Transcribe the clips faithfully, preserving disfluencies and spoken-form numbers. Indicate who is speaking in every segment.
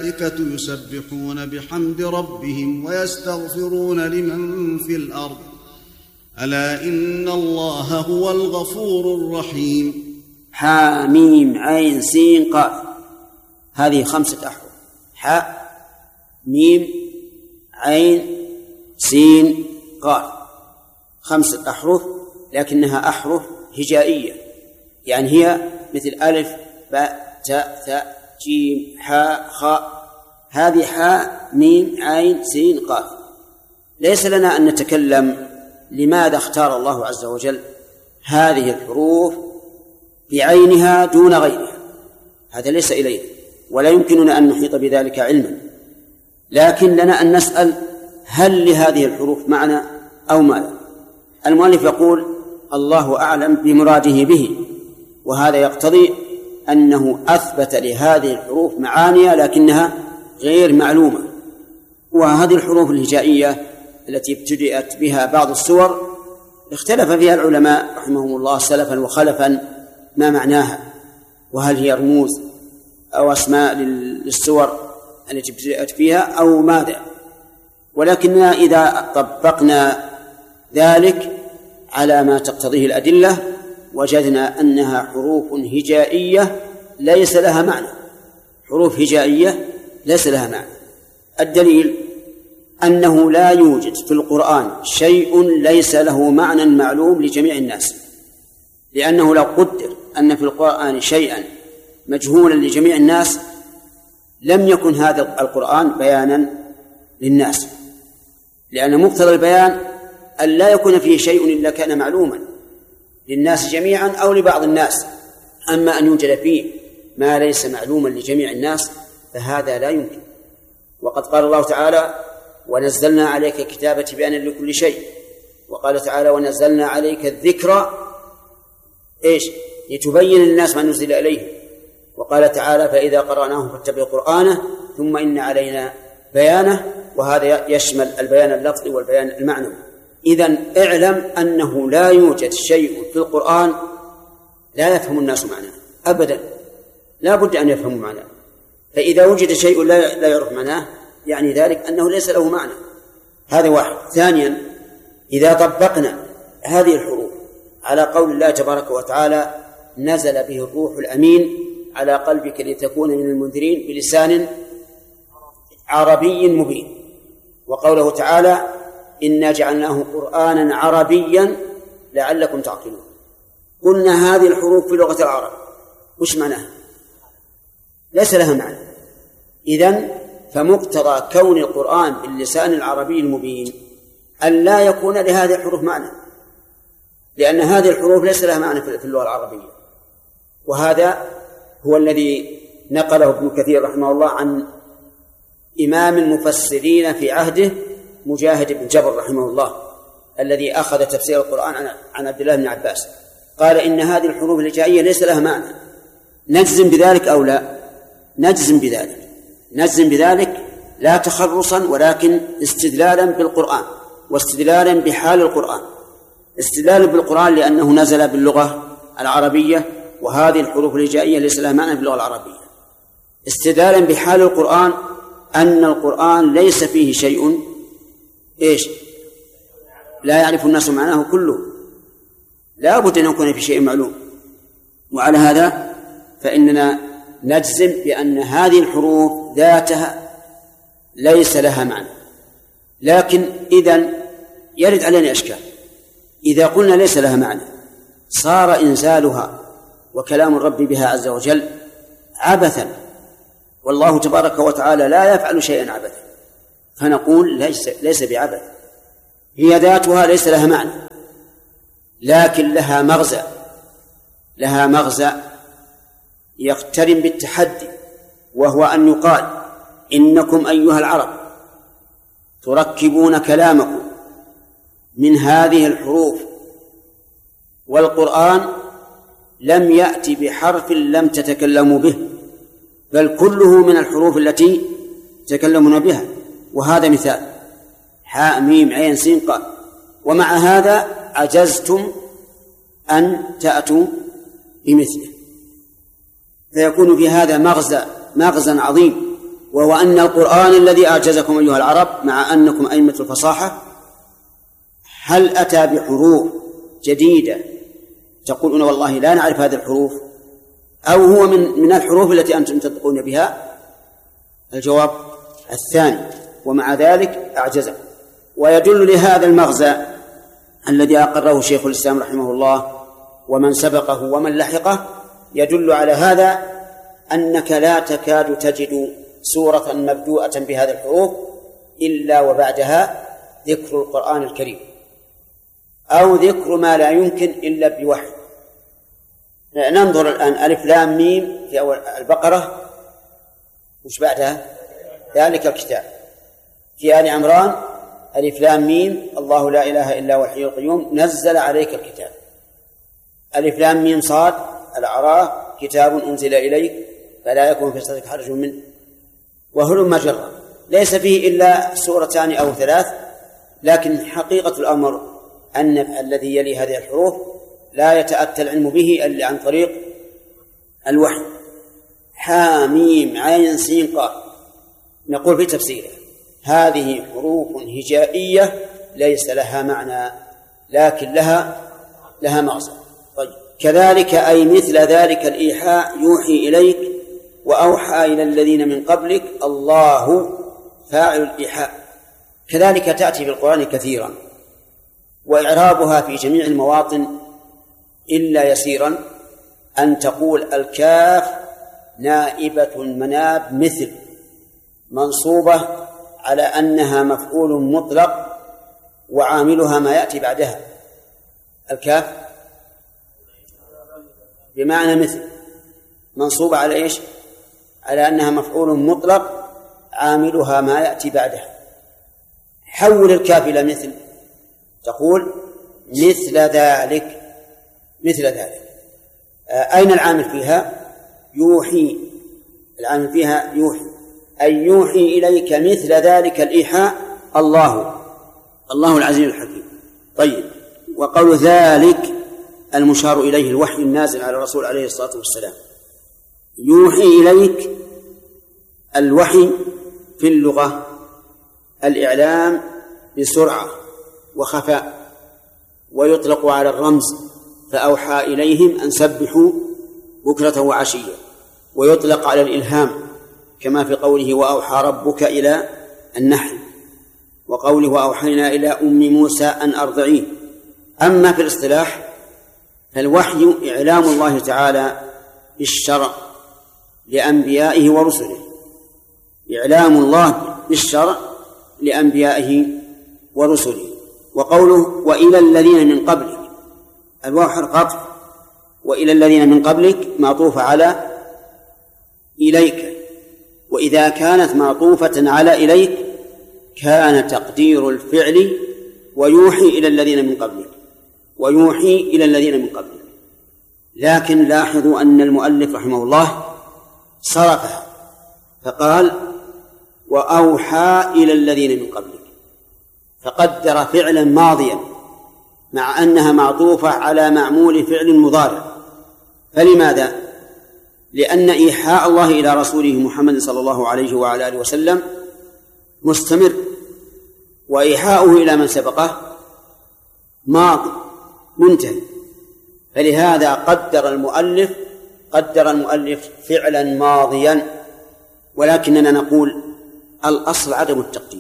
Speaker 1: والملائكة يسبحون بحمد ربهم ويستغفرون لمن في الأرض ألا إن الله هو الغفور الرحيم.
Speaker 2: حاميم عين سين قاف، هذه خمسة أحرف: حاء ميم عين سين قاف، خمسة أحرف، لكنها أحرف هجائية، يعني هي مثل ألف باء تاء ثاء جيم حاء خاء. هذه حاء ميم عين سين قاف. ليس لنا أن نتكلم لماذا اختار الله عز وجل هذه الحروف بعينها دون غيرها، هذا ليس إلينا ولا يمكننا أن نحيط بذلك علما، لكن لنا أن نسأل هل لهذه الحروف معنى أو ماذا؟ المؤلف يقول الله أعلم بمراده به، وهذا يقتضي أنه أثبت لهذه الحروف معاني لكنها غير معلومة. وهذه الحروف الهجائية التي ابتدأت بها بعض السور اختلف فيها العلماء رحمهم الله سلفا وخلفا ما معناها، وهل هي رموز أو أسماء للسور التي ابتدأت فيها أو ماذا. ولكننا إذا طبقنا ذلك على ما تقتضيه الأدلة وجدنا أنها حروف هجائية ليس لها معنى، حروف هجائية ليس لها معنى. الدليل أنه لا يوجد في القرآن شيء ليس له معنى معلوم لجميع الناس، لأنه لو قدر أن في القرآن شيئا مجهولا لجميع الناس لم يكن هذا القرآن بيانا للناس، لأن مقتضى البيان أن لا يكون فيه شيء إلا كان معلوما للناس جميعا أو لبعض الناس. أما أن يوجد فيه ما ليس معلوما لجميع الناس فهذا لا يمكن. وقد قال الله تعالى ونزلنا عليك كتابة بيانا لكل شيء، وقال تعالى ونزلنا عليك الذكر إيش لتبين للناس ما نزل إليه، وقال تعالى فإذا قرأناه فاتبع قرآنه ثم إن علينا بيانه، وهذا يشمل البيان اللفظي والبيان المعنوي. إذن اعلم أنه لا يوجد شيء في القرآن لا يفهم الناس معناه أبدا، لا بد أن يفهموا معناه. فإذا وجد شيء لا يعرف معناه يعني ذلك أنه ليس له معنى. هذا واحد. ثانيا، إذا طبقنا هذه الحروف على قول الله تبارك وتعالى نزل به الروح الأمين على قلبك لتكون من المنذرين بلسان عربي مبين، وقوله تعالى إنا جعلناه قرآنا عربيا لعلكم تعقلون، قلنا هذه الحروف في لغة العرب وش معناها؟ ليس لها معنى. إذن فمقتضى كون القرآن باللسان العربي المبين أن لا يكون لهذه الحروف معنى، لأن هذه الحروف ليس لها معنى في اللغة العربية. وهذا هو الذي نقله ابن كثير رحمه الله عن إمام المفسرين في عهده مجاهد بن جبر رحمه الله، الذي أخذ تفسير القرآن عن عبد الله بن عباس، قال إن هذه الحروف الهجائية ليس لها معنى. نجزم بذلك أو لا؟ نجزم بذلك، نجزم بذلك لا تخرصا ولكن استدلالا بالقرآن واستدلالا بحال القرآن. استدلالا بالقرآن لأنه نزل باللغة العربية وهذه الحروف الهجائية ليس لها معنى باللغة العربية. استدلالا بحال القرآن أن القرآن ليس فيه شيء إيش لا يعرف الناس معناه كله، لا بد أن يكون في شيء معلوم. وعلى هذا فإننا نجزم بأن هذه الحروف ذاتها ليس لها معنى. لكن إذن يرد علينا إشكال، إذا قلنا ليس لها معنى صار إنزالها وكلام الرب بها عز وجل عبثا، والله تبارك وتعالى لا يفعل شيئا عبثا، فنقول ليس, ليس بعبث، هي ذاتها ليس لها معنى لكن لها مغزى، لها مغزى يقترن بالتحدي، وهو أن يقال إنكم أيها العرب تركبون كلامكم من هذه الحروف، والقرآن لم يأتي بحرف لم تتكلموا به، بل كله من الحروف التي تكلمون بها. وهذا مثال حاء ميم عين سين قاف، ومع هذا عجزتم أن تأتوا بمثله، فيكون في هذا مغزى مغزى عظيم وهو أن القرآن الذي أعجزكم أيها العرب مع أنكم أئمة الفصاحة هل أتى بحروف جديدة تقولون والله لا نعرف هذه الحروف، أو هو من من الحروف التي أنتم تنطقون بها؟ الجواب الثاني، ومع ذلك أعجزكم. ويدل لهذا المغزى الذي أقره شيخ الإسلام رحمه الله ومن سبقه ومن لحقه، يدل على هذا أنك لا تكاد تجد سورة مبدوءة بهذه الحروف إلا وبعدها ذكر القرآن الكريم أو ذكر ما لا يمكن إلا بوحي. ننظر الآن ألف لام ميم في أول البقرة، وش بعدها؟ ذلك الكتاب. في آل عمران ألف لام ميم الله لا إله إلا هو الحي القيوم نزل عليك الكتاب. ألف لام ميم صاد الأعراف كتاب أنزل إليك فلا يكون في صدرك حرج منه. وهلم جرا، ليس فيه إلا سورتان أو ثلاث، لكن حقيقة الأمر أن الذي يلي هذه الحروف لا يتأتى العلم به إلا عن طريق الوحي. حاميم عين سين قاف، نقول في تفسيره هذه حروف هجائية ليس لها معنى لكن لها لها مغزى. طيب كذلك أي مثل ذلك الإيحاء يوحي إليك وأوحى إلى الذين من قبلك الله فاعل الإيحاء، كذلك تأتي في القرآن كثيرا، وإعرابها في جميع المواطن إلا يسيرا أن تقول الكاف نائبة المناب مثل منصوبة على أنها مفعول مطلق وعاملها ما يأتي بعدها. الكاف بمعنى مثل منصوبة على إيش؟ على أنها مفعول مطلق عاملها ما يأتي بعدها. حول الكاف إلى مثل، تقول مثل ذلك مثل ذلك. أين العامل فيها؟ يوحي، العامل فيها يوحي، أي يوحي إليك مثل ذلك الإيحاء الله الله العزيز الحكيم. طيب، وقول ذلك المشار إليه الوحي النازل على الرسول عليه الصلاة والسلام. يوحي إليك، الوحي في اللغة الإعلام بسرعة وخفاء، ويطلق على الرمز فأوحى إليهم أن سبحوا بكرة وعشية، ويطلق على الإلهام كما في قوله وأوحى ربك إلى النحل، وقوله وأوحينا إلى أم موسى أن أرضعيه. أما في الاصطلاح فالوحي إعلام الله تعالى بالشرع لأنبيائه ورسله، إعلام الله بالشرع لأنبيائه ورسله. وقوله وإلى الذين من قبلك، الواو حرف عطف، وإلى الذين من قبلك معطوفة على إليك، وإذا كانت معطوفة على إليك كان تقدير الفعل ويوحي إلى الذين من قبلك، ويوحي إلى الذين من قبلك. لكن لاحظوا أن المؤلف رحمه الله صرفها فقال وأوحى إلى الذين من قبلك، فقدر فعلا ماضيا مع أنها معطوفة على معمول فعل مضارع. فلماذا؟ لأن إيحاء الله إلى رسوله محمد صلى الله عليه وعلى آله وسلم مستمر، وإيحاؤه إلى من سبقه ماضي منتهي. فلهذا قدر المؤلف قدر المؤلف فعلا ماضيا. ولكننا نقول الأصل عدم التقدير،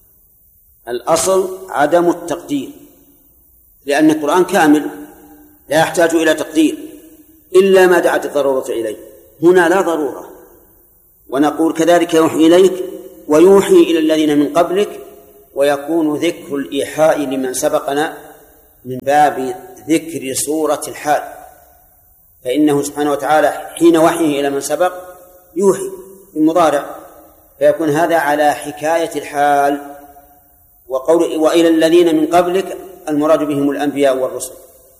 Speaker 2: الأصل عدم التقدير، لأن القرآن كامل لا يحتاج إلى تقدير إلا ما دعت الضرورة إليه. هنا لا ضرورة، ونقول كذلك يوحي إليك ويوحي إلى الذين من قبلك، ويكون ذكر الإيحاء لمن سبقنا من باب ذكر صورة الحال، فإنه سبحانه وتعالى حين وحيه إلى من سبق يوحي المضارع، فيكون هذا على حكاية الحال. وقول وإلى الذين من قبلك المراد بهم الأنبياء والرسل.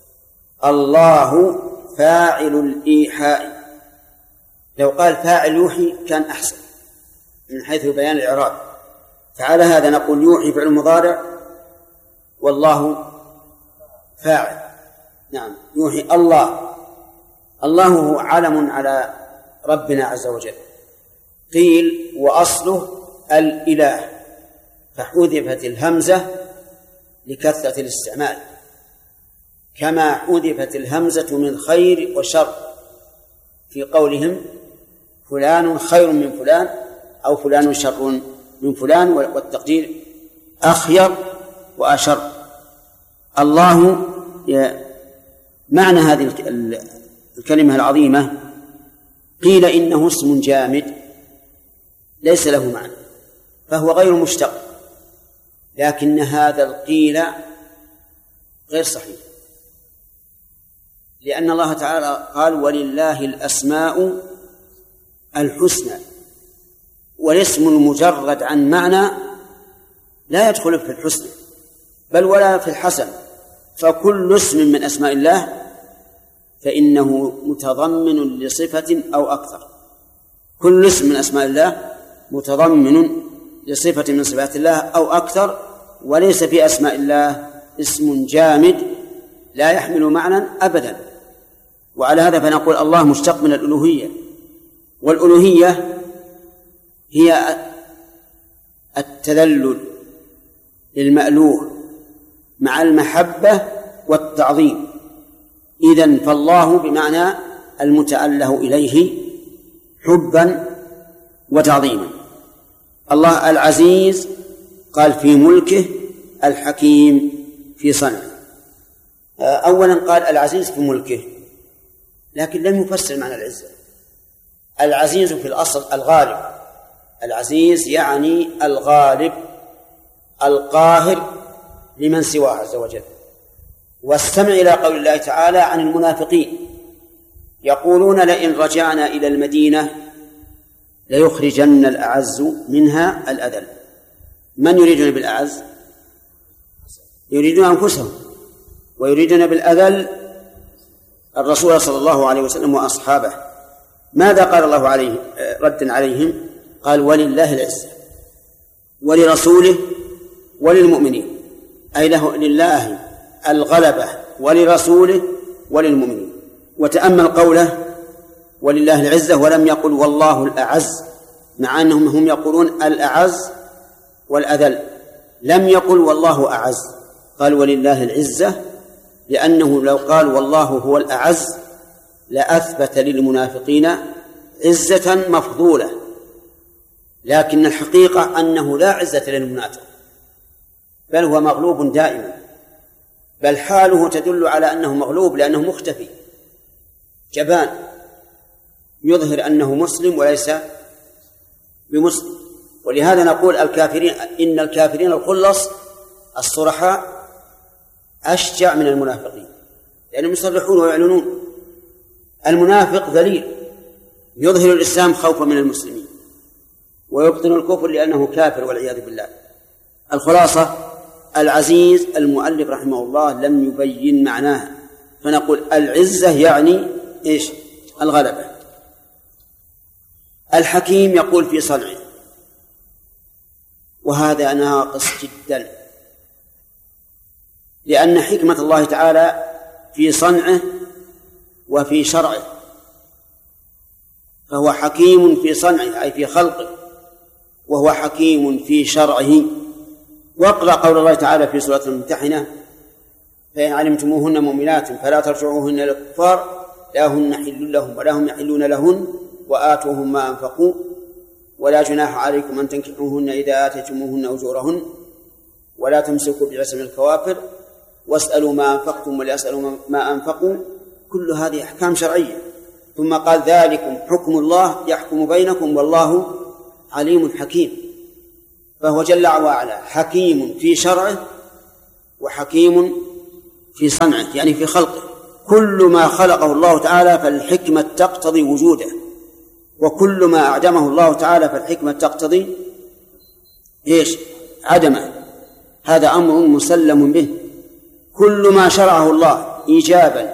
Speaker 2: الله فاعل الإيحاء، لو قال فاعل يوحي كان أحسن من حيث بيان الإعراب. فعلى هذا نقول يوحي فعل مضارع والله فاعل. نعم، يوحي الله، الله هو علم على ربنا عز وجل، قيل وأصله الإله، فحذفت الهمزة لكثرة الاستعمال، كما حذفت الهمزة من خير وشر في قولهم فلان خير من فلان أو فلان شر من فلان، والتقدير أخير وأشر. الله معنى هذه الكلمة العظيمة قيل إنه اسم جامد ليس له معنى فهو غير مشتق، لكن هذا القيل غير صحيح، لأن الله تعالى قال ولله الأسماء الحسنى، والاسم المجرد عن معنى لا يدخل في الحسن بل ولا في الحسن، فكل اسم من أسماء الله فإنه متضمن لصفة أو أكثر، كل اسم من أسماء الله متضمن لصفة من صفات الله أو أكثر، وليس في أسماء الله اسم جامد لا يحمل معنى أبدا. وعلى هذا فنقول الله مشتق من الألوهية، والألوهية هي التذلل للمألوه مع المحبة والتعظيم، إذن فالله بمعنى المتأله إليه حبا وتعظيما. الله العزيز قال في ملكه، الحكيم في صنعه. أولا قال العزيز في ملكه، لكن لم يفسر معنى العزة. العزيز في الأصل الغالب، العزيز يعني الغالب القاهر لمن سواه عز وجل. واستمع إلى قول الله تعالى عن المنافقين يقولون لئن رجعنا إلى المدينة ليخرجن الأعز منها الأذل. من يريدون بالأعز؟ يريدون أنفسهم، ويريدون بالأذل الرسول صلى الله عليه وسلم وأصحابه. ماذا قال الله عليه ردا عليهم؟ قال ولله العزة ولرسوله وللمؤمنين، أي له لله الغلبة ولرسوله وللمؤمنين. وتأمل قوله ولله العزة ولم يقل والله الأعز، مع أنهم هم يقولون الأعز والأذل، لم يقل والله أعز، قال ولله العزة، لأنه لو قال والله هو الأعز لأثبت للمنافقين عزة مفضولة، لكن الحقيقة أنه لا عزة للمنافق، بل هو مغلوب دائما، بل حاله تدل على أنه مغلوب لأنه مختفي جبان يظهر أنه مسلم وليس بمسلم. ولهذا نقول الكافرين إن الكافرين الخلص الصرحاء أشجع من المنافقين، لأنهم يصرحون ويعلنون. المنافق ذليل يظهر الإسلام خوفا من المسلمين ويبطن الكفر لأنه كافر والعياذ بالله. الخلاصة العزيز المؤلف رحمه الله لم يبين معناه، فنقول العزة يعني إيش؟ الغلبة. الحكيم يقول في صنعه، وهذا ناقص جدا، لأن حكمة الله تعالى في صنعه وفي شرعه، فهو حكيم في صنعه أي في خلقه، وهو حكيم في شرعه. واقرأ قول الله تعالى في سورة الممتحنة فإن علمتموهن مؤمنات فلا ترجعوهن إلى الكفار لا هن حل لهم ولا هم يحلون لهن وآتوهم ما أنفقوا ولا جناح عليكم أن تنكحوهن إذا آتيتموهن أجورهن ولا تمسكوا بعصم الكوافر واسألوا ما أنفقتم وليسألوا ما أنفقوا. كل هذه أحكام شرعية. ثم قال ذلكم حكم الله يحكم بينكم والله عليم حكيم. فهو جل وعلا حكيم في شرعه وحكيم في صنعه يعني في خلقه. كل ما خلقه الله تعالى فالحكمة تقتضي وجوده، وكل ما أعدمه الله تعالى فالحكمة تقتضي إيش؟ عدمه. هذا أمر مسلم به. كل ما شرعه الله إيجابا